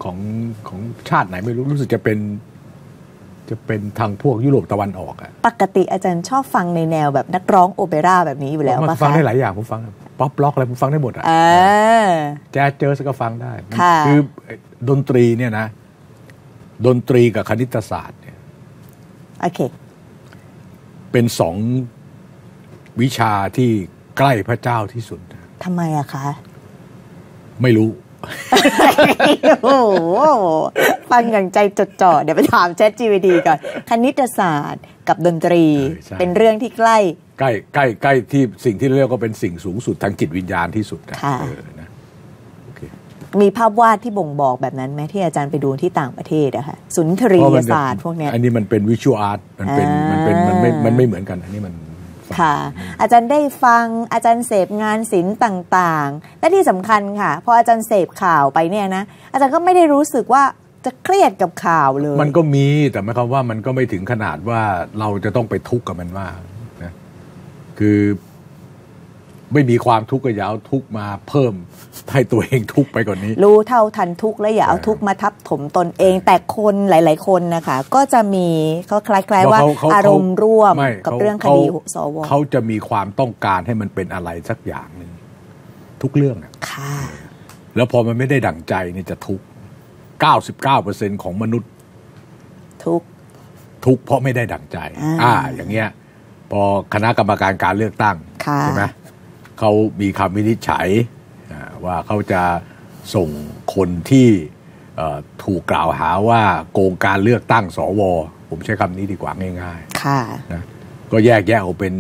ของชาติไหนไม่รู้สึกจะเป็นทางพวกยุโรปตะวันออกอะปกติอาจารย์ชอบฟังในแนวแบบนักร้องโอเปร่าแบบนี้อยู่แล้วป่ะคะฟังได้หลายอย่างผมฟังป๊อปล็อกอะไรผมฟังได้หมดอะแจ๊สเจอก็ฟังได้คือดนตรีเนี่ยนะดนตรีกับคณิตศาสตร์เนี่ยโอเคเป็นสองวิชาที่ใกล้พระเจ้าที่สุดทำไมอะคะไม่รู้โอ้โหฟังอย่างใจจดจ่อเดี๋ยวไปถาม ChatGPT ก่อนคณิตศาสตร์กับดนตรีเป็นเรื่องที่ใกล้ที่สิ่งที่เรียกว่าเป็นสิ่งสูงสุดทางจิตวิญญาณที่สุดค่ะนะมีภาพวาดที่บ่งบอกแบบนั้นไหมที่อาจารย์ไปดูที่ต่างประเทศอะค่ะสุนทรียศาสตร์พวกนี้อันนี้มันเป็นวิชวลอาร์ตมันไม่เหมือนกันอันนี้มันค่ะอาจารย์ได้ฟังอาจารย์เสพงานศิลป์ต่างๆและที่สำคัญค่ะพออาจารย์เสพข่าวไปเนี่ยนะอาจารย์ก็ไม่ได้รู้สึกว่าจะเครียดกับข่าวเลยมันก็มีแต่หมายความว่ามันก็ไม่ถึงขนาดว่าเราจะต้องไปทุกข์กับมันมากนะคือไม่มีความทุกข์ก็อย่าเอาทุกข์มาเพิ่มให้ตัวเองทุกข์ไปกว่านี้รู้เท่าทันทุกข์แล้วอย่าเอาทุกข์มาทับถมตนเองแต่คนหลายๆคนนะคะก็จะมีเขาคล้ายๆว่าอารมณ์ร่วมกับเรื่องคดีสว. เขาจะมีความต้องการให้มันเป็นอะไรสักอย่างนึงทุกเรื่องค่ะแล้วพอมันไม่ได้ดั่งใจนี่จะทุกข์ 99% ของมนุษย์ทุกข์เพราะไม่ได้ดั่งใจอย่างเงี้ยพอคณะกรรมการการเลือกตั้งใช่ไหมเขามีคำวินิจฉัยว่าเขาจะส่งคนที่ถูกกล่าวหาว่าโกงการเลือกตั้งสว.ผมใช้คำนี้ดีกว่าง่ายๆนะก็แยกแยะออกเป็น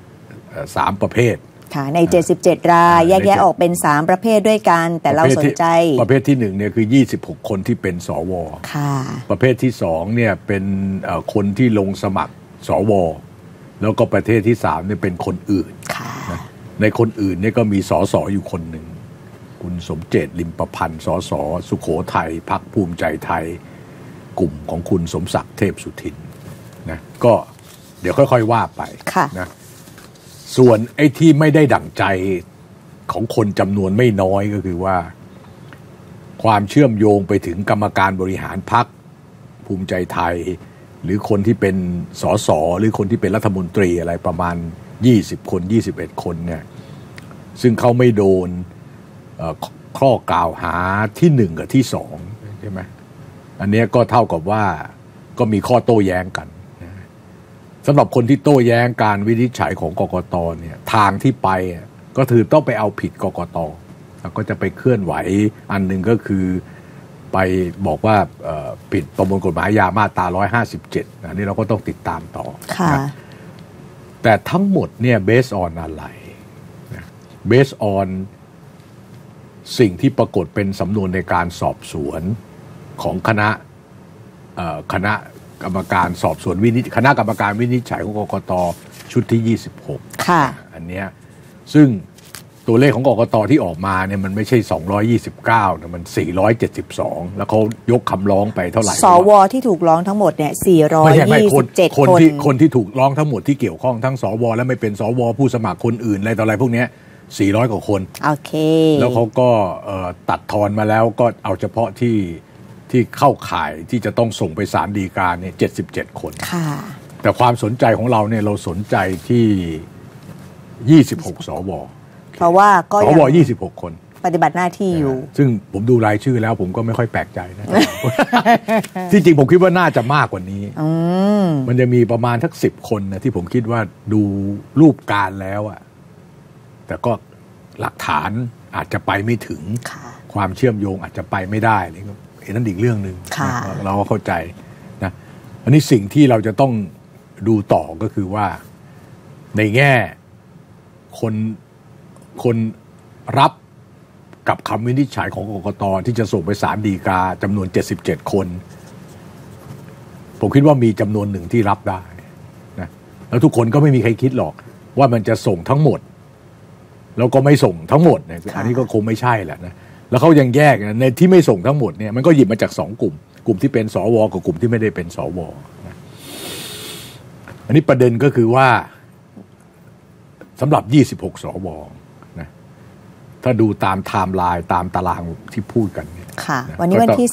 3ประเภทค่ะใน77รายแยกแยะออกเป็น3ประเภทด้วยกันแต่เราสนใจประเภทที่1เนี่ยคือ26คนที่เป็นสว. ค่ะประเภทที่2เนี่ยเป็นคนที่ลงสมัครสว.แล้วก็ประเภทที่3เนี่ยเป็นคนอื่นนะในคนอื่นเนี่ยก็มีสสอยู่คนหนึ่งคุณสมเจตลิมประพันธ์สสสุโขทัยพรรคภูมิใจไทยกลุ่มของคุณสมศักดิ์เทพสุทินนะก็เดี๋ยวค่อยๆว่าไปนะส่วนไอ้ที่ไม่ได้ดั่งใจของคนจำนวนไม่น้อยก็คือว่าความเชื่อมโยงไปถึงกรรมการบริหารพรรคภูมิใจไทยหรือคนที่เป็นสสหรือคนที่เป็นรัฐมนตรีอะไรประมาณ20คน21คนเนี่ยซึ่งเขาไม่โดนข้อกล่าวหาที่1กับที่2ใช่ไหมอันนี้ก็เท่ากับว่าก็มีข้อโต้แย้งกันสำหรับคนที่โต้แย้งการวินิจฉัยของกกต.เนี่ยทางที่ไปก็คือต้องไปเอาผิดกกต.แล้วก็จะไปเคลื่อนไหวอันหนึ่งก็คือไปบอกว่าผิดประมวลกฎหมายยามาตรา157อันนี้เราก็ต้องติดตามต่อแต่ทั้งหมดเนี่ยเบสออนอะไรเบสออนสิ่งที่ปรากฏเป็นสำนวนในการสอบสวนของคณะกรรมการสอบสวนคณะกรรมการวินิจฉัยของกกต.ชุดที่26 ค่ะอันเนี้ยซึ่งตัวเลขของกกต.ที่ออกมาเนี่ยมันไม่ใช่229นะมัน472แล้วเขายกคำร้องไปเท่าไหร่สว.ที่ถูกร้องทั้งหมดเนี่ย427 คนที่ถูกร้องทั้งหมดที่เกี่ยวข้องทั้งสว.และไม่เป็นสว.ผู้สมัครคนอื่นอะไรต่ออะไรพวกนี้400กว่าคนโอเคแล้วเขาก็ตัดทอนมาแล้วก็เอาเฉพาะที่เข้าข่ายที่จะต้องส่งไปศาลฎีกาเนี่ย77คนค่ะแต่ความสนใจของเราเนี่ยเราสนใจที่26สว. เพราะว่าก็สว26คนปฏิบัติหน้าที่อยู่ซึ่งผมดูรายชื่อแล้วผมก็ไม่ค่อยแปลกใจนะที่จริงผมคิดว่าน่าจะมากกว่านี้มันจะมีประมาณทัก10คนนะที่ผมคิดว่าดูรูปการแล้วอะแต่ก็หลักฐานอาจจะไปไม่ถึงความเชื่อมโยงอาจจะไปไม่ได้นี่ก็นั่นอีกเรื่องนึงเราก็เข้าใจนะอันนี้สิ่งที่เราจะต้องดูต่อก็คือว่าในแง่คนรับกับคำวินิจฉัยของกกต.ที่จะส่งไปศาลฎีกาจำนวน77คนผมคิดว่ามีจำนวนหนึ่งที่รับได้นะแล้วทุกคนก็ไม่มีใครคิดหรอกว่ามันจะส่งทั้งหมดแล้วก็ไม่ส่งทั้งหมดเนี่ยอันนี้ก็คงไม่ใช่แหละนะแล้วเขายังแยกในที่ไม่ส่งทั้งหมดเนี่ยมันก็หยิบมาจาก2กลุ่มที่เป็นสว.กับกลุ่มที่ไม่ได้เป็นสว.นะอันนี้ประเด็นก็คือว่าสำหรับ26สว.นะถ้าดูตามไทม์ไลน์ตามตารางที่พูดกันเนี่ยค่ะวันนี้วันที่